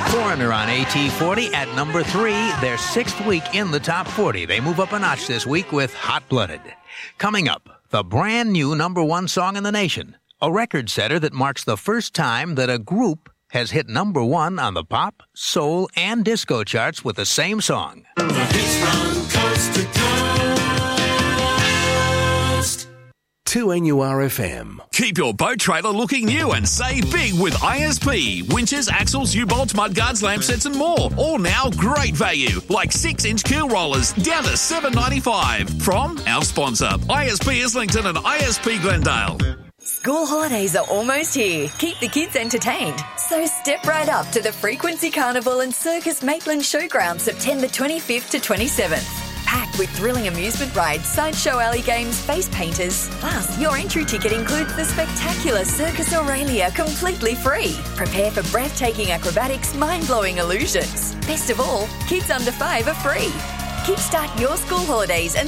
Foreigner on AT40 at number 3, their 6th week in the top 40. They move up a notch this week with Hot Blooded. Coming up, the brand new number 1 song in the nation, a record setter that marks the first time that a group has hit number 1 on the pop, soul, and disco charts with the same song. The hits from coast to coast. 2NURFM. Keep your boat trailer looking new and save big with ISP. Winches, axles, U-bolts, mudguards, lamp sets and more. All now great value, like 6-inch keel rollers down to $7.95. From our sponsor, ISP Islington and ISP Glendale. School holidays are almost here. Keep the kids entertained. So step right up to the Frequency Carnival and Circus Maitland Showground September 25th to 27th. Packed with thrilling amusement rides, sideshow alley games, face painters. Plus, your entry ticket includes the spectacular Circus Aurelia completely free. Prepare for breathtaking acrobatics, mind-blowing illusions. Best of all, kids under 5 are free. Kickstart your school holidays and